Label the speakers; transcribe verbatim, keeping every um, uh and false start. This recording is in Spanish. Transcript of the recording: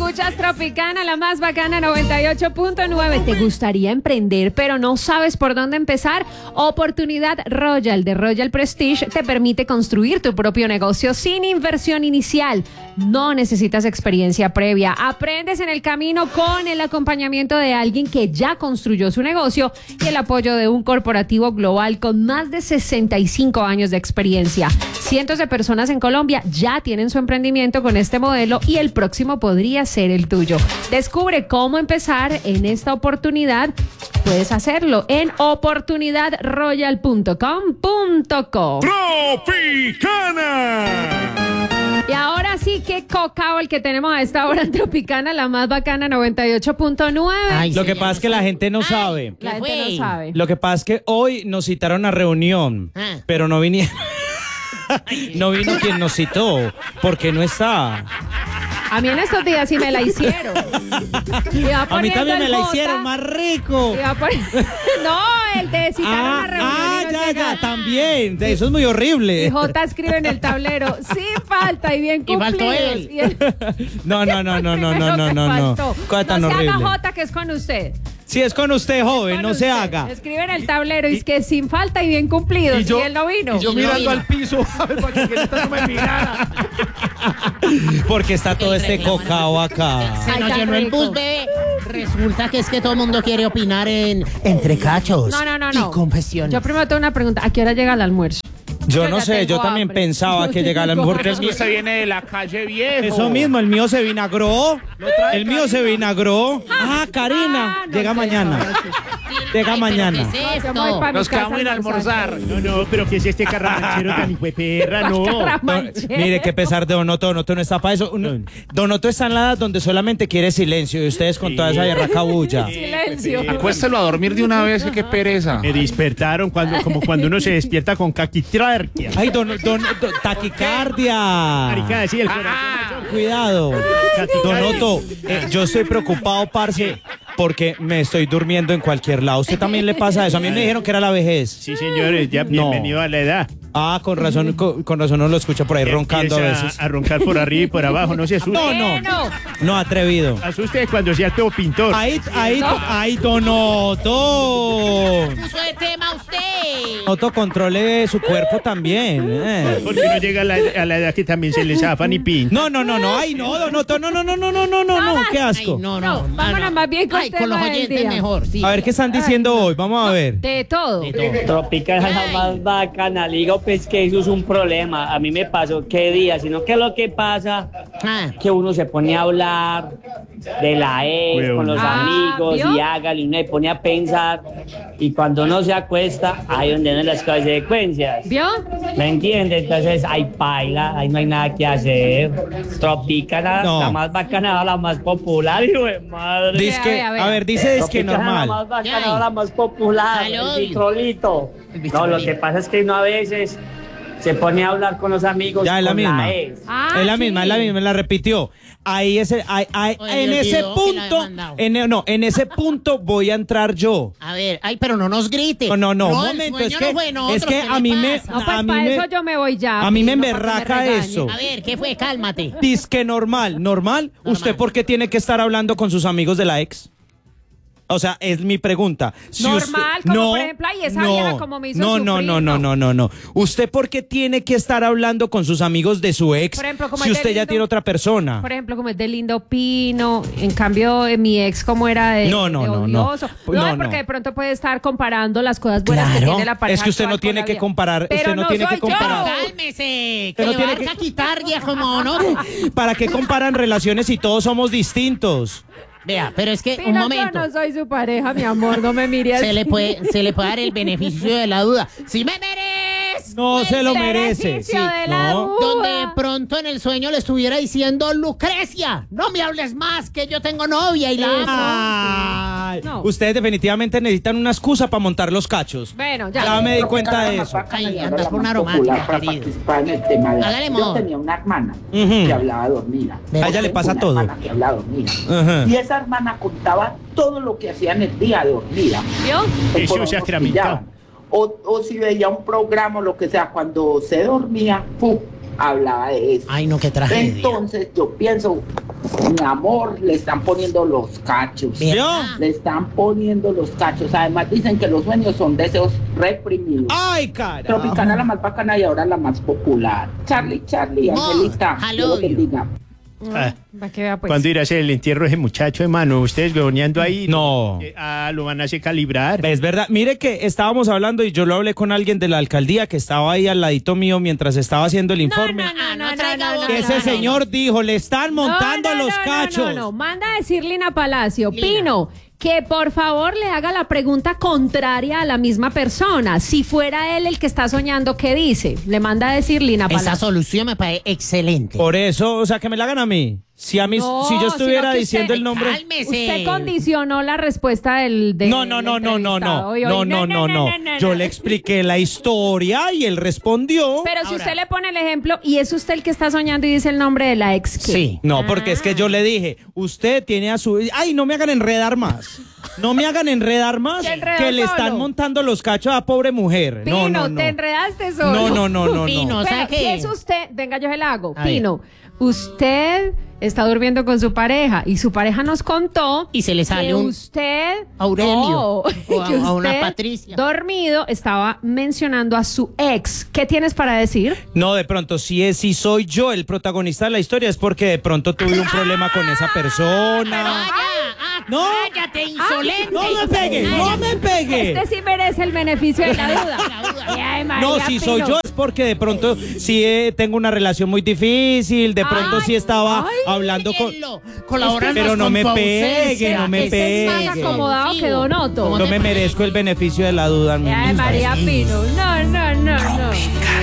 Speaker 1: Escuchas Tropicana, la más bacana, noventa y ocho punto nueve. ¿Te gustaría emprender, pero no sabes por dónde empezar? Oportunidad Royal de Royal Prestige te permite construir tu propio negocio sin inversión inicial. No necesitas experiencia previa. Aprendes en el camino con el acompañamiento de alguien que ya construyó su negocio y el apoyo de un corporativo global con más de sesenta y cinco años de experiencia. Cientos de personas en Colombia ya tienen su emprendimiento con este modelo y el próximo podría ser el tuyo. Descubre cómo empezar en esta oportunidad. Puedes hacerlo en oportunidad royal punto com punto co.
Speaker 2: ¡Tropicana!
Speaker 1: Y ahora sí, qué cocao el que tenemos a esta hora en Tropicana, la más bacana, noventa y ocho punto nueve.
Speaker 3: Ay, Lo que pasa es que la gente no
Speaker 1: Ay,
Speaker 3: sabe.
Speaker 1: La gente no sabe.
Speaker 3: Lo que pasa es que hoy nos citaron a reunión, ah. pero no vinieron. No vino quien nos citó, porque no está.
Speaker 1: A mí en estos días sí me la hicieron.
Speaker 3: A mí también me la
Speaker 1: J,
Speaker 3: hicieron, más rico.
Speaker 1: No, el de citar
Speaker 3: ah,
Speaker 1: una reunión.
Speaker 3: Ah,
Speaker 1: no
Speaker 3: ya,
Speaker 1: llega.
Speaker 3: ya, también. Eso es muy horrible.
Speaker 1: Y J escribe en el tablero, sí falta y bien cumplidos.
Speaker 3: Y faltó él. Y él... No, no, no, no, no, no, no, no, no. Cosa tan
Speaker 1: no se
Speaker 3: horrible.
Speaker 1: haga J, que es con usted.
Speaker 3: Si es con usted, joven, no
Speaker 1: usted.
Speaker 3: se haga.
Speaker 1: Escribe en el tablero y es que sin falta y bien cumplidos. Y, yo, y él no vino.
Speaker 2: Y yo
Speaker 1: y
Speaker 2: mirando
Speaker 1: no
Speaker 2: al piso para que no me mirara.
Speaker 3: Porque está todo este cocao acá.
Speaker 4: Se nos llenó el bus, bebé. Resulta que es que todo el mundo quiere opinar en entre cachos.
Speaker 1: No, no, no, no.
Speaker 4: Y confesiones.
Speaker 1: Yo primero tengo una pregunta. ¿A qué hora llega el almuerzo?
Speaker 3: Yo no sé, yo también
Speaker 1: hambre.
Speaker 3: pensaba que llegara a lo mejor que
Speaker 2: es que usted viene de la calle viejo.
Speaker 3: Eso mismo, el mío se vinagró. El mío se vinagró. Ah, Karina.
Speaker 1: Ah, no
Speaker 3: Llega
Speaker 1: sé,
Speaker 3: mañana. Llega
Speaker 4: Ay,
Speaker 3: mañana.
Speaker 4: ¿qué es esto?
Speaker 1: No,
Speaker 2: Nos quedamos a ir a almorzar.
Speaker 5: No, no, pero ¿qué es este carramanchero tan hijo de perra? No.
Speaker 3: Don, mire, qué pesar de Donoto. Donoto no está para eso. Uno, Donoto está en la edad donde solamente quiere silencio y ustedes con toda esa berraca bulla.
Speaker 1: Silencio.
Speaker 2: Acuéstelo a dormir de una vez, qué pereza.
Speaker 5: Me despertaron cuando, como cuando uno se despierta con caquitrarquia.
Speaker 3: Ay, don, don, don taquicardia.
Speaker 5: Marica, sí, el corazón.
Speaker 3: Cuidado. Donoto, eh, yo estoy preocupado, parce, porque me estoy durmiendo en cualquier lado. ¿A usted también le pasa eso? A mí me dijeron que era la vejez.
Speaker 5: Sí, señores, ya bienvenido
Speaker 3: No.
Speaker 5: a la edad.
Speaker 3: Ah, con razón, con, con razón no lo escucho por ahí roncando a
Speaker 5: Empieza
Speaker 3: veces.
Speaker 5: A, a roncar por arriba y por abajo, no se asuste.
Speaker 3: No, no, no, atrevido.
Speaker 5: Asuste cuando sea todo pintor.
Speaker 3: Ahí, ahí, ahí, Donoto.
Speaker 4: Puso de tema usted.
Speaker 3: Donoto, controle su cuerpo también. Eh.
Speaker 5: Porque uno llega a la, a la edad que también se le zafan y pintan.
Speaker 3: No, no, no, no, ay, no, Donoto, no, no, no, no, no, no, no, no, qué asco.
Speaker 4: Ay, no, no.
Speaker 1: No, vámonos más bien con
Speaker 4: Ay,
Speaker 1: el
Speaker 4: con los
Speaker 1: tema del
Speaker 4: oyentes
Speaker 1: día.
Speaker 4: mejor. Sí.
Speaker 3: A ver qué están diciendo hoy, vamos a ver.
Speaker 1: De todo.
Speaker 6: Tropicana es la más bacana. Le digo pues que eso es un problema. A mí me pasó qué día, sino que lo que pasa
Speaker 4: Ah.
Speaker 6: que uno se pone a hablar de la ex
Speaker 5: Bueno.
Speaker 6: con los
Speaker 1: Ah,
Speaker 6: amigos
Speaker 1: ¿vio?
Speaker 6: y hágale, y uno se pone a pensar y cuando uno se acuesta, ahí donde no las consecuencias.
Speaker 1: ¿Vio?
Speaker 6: ¿Me entiende? Entonces, ahí paila, ahí no hay nada que hacer. Tropicana,
Speaker 3: No.
Speaker 6: la más bacana, la más popular, hijo de madre.
Speaker 3: Dice que,
Speaker 1: A ver, a ver.
Speaker 3: a ver, dice es que
Speaker 6: Tropicana, la más
Speaker 3: normal.
Speaker 6: bacana, la más popular,
Speaker 4: Aló.
Speaker 6: el bitrolito. No, lo que pasa es que uno a veces se pone a hablar con los amigos.
Speaker 3: Ya es la
Speaker 6: con
Speaker 3: misma.
Speaker 6: ex.
Speaker 1: Ah,
Speaker 3: Es la
Speaker 1: sí.
Speaker 3: misma, es la misma, la repitió. Ahí es el, ahí- ahí-
Speaker 4: Oye,
Speaker 3: en
Speaker 4: le
Speaker 3: ese
Speaker 4: olvidó que la había
Speaker 3: punto,
Speaker 4: mandado.
Speaker 3: en, el- no, en ese punto voy a entrar yo.
Speaker 4: A ver, ay, pero no nos grite.
Speaker 3: No, no, no, un
Speaker 4: el
Speaker 3: momento,
Speaker 4: sueño
Speaker 3: es que,
Speaker 4: no fue nosotros,
Speaker 3: es que
Speaker 4: ¿qué
Speaker 3: a
Speaker 4: le
Speaker 3: mí me,
Speaker 4: pasa?
Speaker 1: No, pues
Speaker 3: a mí
Speaker 1: para
Speaker 3: me,
Speaker 1: eso yo me voy ya.
Speaker 3: a mí me
Speaker 1: no, para que
Speaker 3: emberraca
Speaker 1: regañen.
Speaker 3: eso.
Speaker 4: A ver, ¿qué fue? Cálmate.
Speaker 3: Dice que normal, normal, ¿usted por qué tiene que estar hablando con sus amigos de la ex? O sea, es mi pregunta. Si
Speaker 1: Normal,
Speaker 3: usted-
Speaker 1: como
Speaker 3: no,
Speaker 1: por ejemplo, ay, esa
Speaker 3: no,
Speaker 1: vieja como me hizo
Speaker 3: no, no,
Speaker 1: sufrir,
Speaker 3: no, no,
Speaker 1: no.
Speaker 3: no, no, no. ¿Usted por qué tiene que estar hablando con sus amigos de su ex
Speaker 1: Por ejemplo, como
Speaker 3: si
Speaker 1: es de
Speaker 3: usted ya
Speaker 1: lindo-
Speaker 3: tiene otra persona?
Speaker 1: Por ejemplo, como es de lindo pino, en cambio eh, mi ex como era de,
Speaker 3: No, no,
Speaker 1: de
Speaker 3: no, no.
Speaker 1: odioso.
Speaker 3: No,
Speaker 1: No,
Speaker 3: no.
Speaker 1: porque de pronto puede estar comparando las cosas buenas que
Speaker 4: Claro.
Speaker 1: tiene la pareja
Speaker 3: Es que usted no
Speaker 1: actual con
Speaker 3: tiene
Speaker 1: la
Speaker 3: que
Speaker 1: vieja.
Speaker 3: comparar,
Speaker 1: Pero
Speaker 3: usted no tiene que
Speaker 1: soy yo.
Speaker 3: comparar.
Speaker 4: Cálmese. Que
Speaker 3: Pero
Speaker 4: le va a
Speaker 3: tiene
Speaker 4: dar
Speaker 3: que-
Speaker 4: caquitardia como no.
Speaker 3: ¿Para qué comparan relaciones si todos somos distintos?
Speaker 4: Vea, pero es que,
Speaker 1: Pino,
Speaker 4: un
Speaker 1: yo
Speaker 4: momento.
Speaker 1: no soy su pareja, mi amor, no me mire así.
Speaker 4: Se le puede, se le puede dar el beneficio de la duda. ¡Si me merezco!
Speaker 3: No se lo merece.
Speaker 1: beneficio de la
Speaker 3: no.
Speaker 1: duda.
Speaker 4: Donde de pronto en el sueño le estuviera diciendo, Lucrecia, no me hables más, que yo tengo novia y la amo.
Speaker 3: Ay,
Speaker 1: No.
Speaker 3: Ustedes definitivamente necesitan una excusa para montar los cachos.
Speaker 1: Bueno, ya.
Speaker 3: Ya me di cuenta de eso.
Speaker 4: Ay, anda por una aromática,
Speaker 7: para
Speaker 4: querido.
Speaker 7: participar en el tema de
Speaker 4: Hágale
Speaker 7: Yo
Speaker 4: modo.
Speaker 7: tenía una hermana
Speaker 3: Ujú.
Speaker 7: que hablaba dormida.
Speaker 3: A ella le pasa
Speaker 7: Una
Speaker 3: todo.
Speaker 7: hermana que hablaba dormida.
Speaker 3: Ajá.
Speaker 7: Y esa hermana contaba todo lo que hacía en el día dormida.
Speaker 1: ¿Vio?
Speaker 7: Que
Speaker 5: Eso
Speaker 7: por
Speaker 5: se
Speaker 7: unos
Speaker 5: acramentó.
Speaker 7: pillaban. O, o si veía un programa o lo que sea, cuando se dormía, ¡pum! hablaba de eso.
Speaker 4: Ay, no, qué tragedia.
Speaker 7: Entonces yo pienso, mi amor, le están poniendo los cachos.
Speaker 3: ¿Yo?
Speaker 7: Le están poniendo los cachos. Además dicen que los sueños son deseos reprimidos.
Speaker 3: Ay, cara.
Speaker 7: Tropicana la más bacana y ahora la más popular. Charlie, Charlie,
Speaker 4: Amor,
Speaker 7: Angelita,
Speaker 4: I
Speaker 7: Dios
Speaker 4: love
Speaker 7: te
Speaker 4: you.
Speaker 7: bendiga.
Speaker 5: Ah,
Speaker 1: Para que vea, pues.
Speaker 5: ¿Cuándo irá a ser el entierro de ese muchacho, hermano? Ustedes veoneando ahí.
Speaker 3: No.
Speaker 5: Eh, Ah, lo van a hacer calibrar.
Speaker 3: Es verdad, mire que estábamos hablando y yo lo hablé con alguien de la alcaldía que estaba ahí al ladito mío mientras estaba haciendo el informe.
Speaker 1: No, no,
Speaker 4: Ah,
Speaker 1: no,
Speaker 4: no
Speaker 1: no,
Speaker 4: traiga
Speaker 1: no, no,
Speaker 4: boca.
Speaker 3: Que ese
Speaker 1: no, no.
Speaker 3: señor dijo, le están montando
Speaker 1: No, no,
Speaker 3: los
Speaker 1: no, no,
Speaker 3: cachos.
Speaker 1: No, no, manda a decir Lina Palacio,
Speaker 4: Lina.
Speaker 1: Pino, que por favor le haga la pregunta contraria a la misma persona. Si fuera él el que está soñando, ¿qué dice? Le manda a decir Lina
Speaker 4: Esa
Speaker 1: Palacio.
Speaker 4: solución me parece excelente.
Speaker 3: Por eso, o sea, que me la hagan a mí. Si a mí,
Speaker 1: No,
Speaker 3: si yo estuviera
Speaker 1: sino que
Speaker 3: diciendo
Speaker 1: usted-
Speaker 3: el nombre.
Speaker 4: Cálmese.
Speaker 1: Usted condicionó la respuesta del... del
Speaker 3: No, no, no, no, no,
Speaker 1: entrevistado.
Speaker 3: no,
Speaker 1: Hoy,
Speaker 3: no,
Speaker 1: hoy,
Speaker 3: no, no, no. Yo le expliqué la historia y él respondió.
Speaker 1: Pero si
Speaker 4: Ahora.
Speaker 1: usted le pone el ejemplo y es usted el que está soñando y dice el nombre de la ex, ¿qué?
Speaker 4: Sí.
Speaker 3: No, porque es que yo le dije, usted tiene a su... Ay, no me hagan enredar más. No me hagan enredar más.
Speaker 1: Se enredó
Speaker 3: Que le
Speaker 1: solo.
Speaker 3: están montando los cachos a pobre mujer.
Speaker 1: Pino,
Speaker 3: No, no, no.
Speaker 1: te enredaste solo.
Speaker 3: No, no, no, no,
Speaker 4: Pino,
Speaker 3: no.
Speaker 4: o sea
Speaker 1: Pero si
Speaker 4: que...
Speaker 1: es usted, venga, yo se la hago.
Speaker 4: A ver.
Speaker 1: Pino, usted está durmiendo con su pareja y su pareja nos contó
Speaker 4: Y se le sale
Speaker 1: que
Speaker 4: un
Speaker 1: usted
Speaker 4: Aurelio,
Speaker 1: no,
Speaker 4: o a-
Speaker 1: que
Speaker 4: a una
Speaker 1: usted,
Speaker 4: Patricia.
Speaker 1: dormido, estaba mencionando a su ex. ¿Qué tienes para decir?
Speaker 3: No, de pronto, si, es, si soy yo el protagonista de la historia es porque de pronto tuve un problema con esa persona.
Speaker 4: ¡Vaya! ¡Ah,
Speaker 3: No.
Speaker 4: cállate, insolente!
Speaker 3: No me pegue, no me pegue.
Speaker 1: Este sí merece el beneficio de la duda. Ay, María
Speaker 3: No, si soy
Speaker 1: Pino.
Speaker 3: yo es porque de pronto si eh, tengo una relación muy difícil, de pronto
Speaker 1: Ay,
Speaker 3: si estaba
Speaker 1: ay,
Speaker 3: hablando con...
Speaker 4: Péguenlo, colaborando
Speaker 3: Pero no
Speaker 4: con
Speaker 3: me
Speaker 4: tu
Speaker 3: pegue,
Speaker 4: ausencia.
Speaker 3: no me
Speaker 1: Este es más
Speaker 3: pegue.
Speaker 1: acomodado que Donoto.
Speaker 3: No me merezco el beneficio de la duda. mi
Speaker 1: Ay,
Speaker 3: niña.
Speaker 1: María Pino. No, no, no, no.